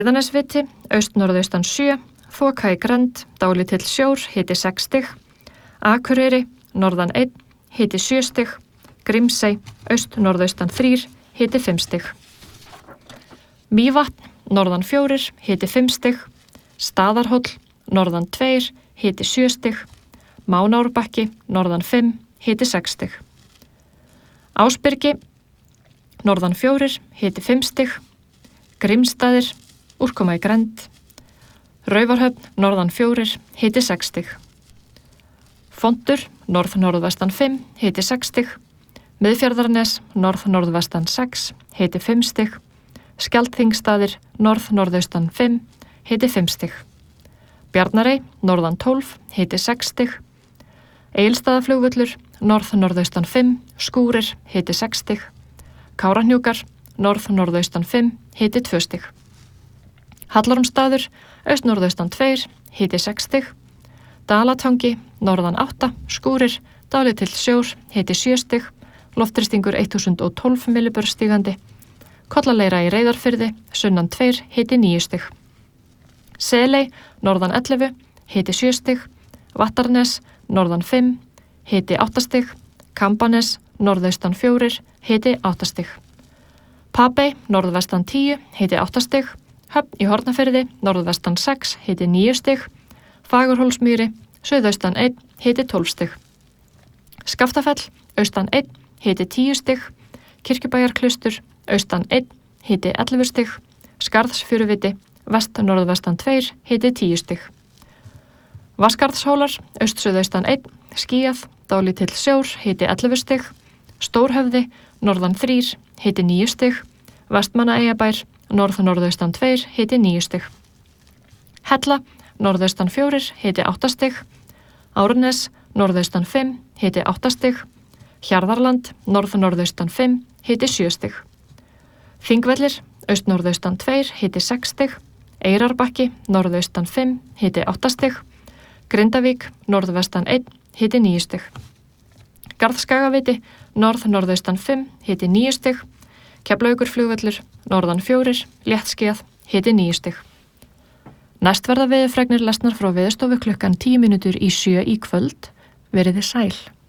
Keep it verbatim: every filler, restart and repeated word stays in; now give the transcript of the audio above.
Rauðanesviti, aust-norðaustan sjö, þoka í grennd, dálítill sjór, hiti sex stig. Akureyri, norðan einn, hiti sjö stig. Grímsey, aust-norðaustan þrír, hiti fimm stig. Mývatn, norðan fjórir, hiti fimm stig. Staðarhóll, norðan tveir, hiti sjö stig. Mánárbakki, norðan fimm, hiti sex stig. Ásbyrgi, norðan fjórir, hiti fimm stig. Grímsstaðir, úrkoma í grennd. Raufarhöfn, norðan fjórir, hiti sex stig. Fontur, norð-norðvestan fimm, hiti sex stig. Miðfjarðarnes, norð-norðvestan sex, hiti fimm stig. Skjaldþingstaðir, norð-norðaustan fimm, hiti fimm stig. Bjarnarey, norðan tólf, hiti sex stig. Egilsstaðaflugvöllur, norð-norðaustan fimm, skúrir, hiti sex stig. Kárahnjúkar, norð-norðaustan fimm, hiti tvö stig. Hallormsstaður, aust-norðaustan tveir, hiti sex stig. Dalatangi, norðan átta, skúrir, dálítill sjór, hiti sjö stig. Loftþrýstingur þúsund og tólf millibör stigandi. Kollaleira í Reyðarfirði, sunnan tveir, hiti níu stig. Seley, norðan ellefu, hiti sjö stig. Vattarnes, norðan fimm, hiti átta stig. Kambanes, norðaustan fjórir, hiti átta stig. Papey, norðvestan tíu, hiti átta stig. Höfn í Hornafirði, norðvestan sex, hiti níu stig. Fagurhólsmýri, suðaustan einn, hiti tólf stig. Skaftafell, austan einn, hiti tíu stig. Kirkjubæjarklaustur, austan einn, hiti ellefu stig. Skarðsfjöruviti, vest-norðvestan tveir, hiti tíu stig. Vatnskarðshólar, aust-suðaustan einn, skýjað, dálítill sjór, hiti ellefu stig. Stórhöfði, norðan þrír, hiti níu stig. Vestmannaeyjabær, norð-norðaustan tveir, hiti níu stig. Hella, norðaustan fjórir, hiti átta stig. Árnes, norðaustan fimm, hiti átta stig. Hjarðarland, norð-norðaustan fimm, hiti sjö stig. Þingvellir, aust-norðaustan tveir, hiti sex stig. Eyrarbakki, norðaustan fimm, hiti átta stig. Grindavík, norðvestan einn, hiti níu stig. Garðskagaviti, norð-norðaustan fimm, hiti níu stig. Keflavíkurflugvöllur, norðan fjórir, léttskýjað, hiti níu stig. Næst verða veðurfregnir lesnar frá Veðurstofu klukkan tíu mínútur í sjö í kvöld. Veriði sæl.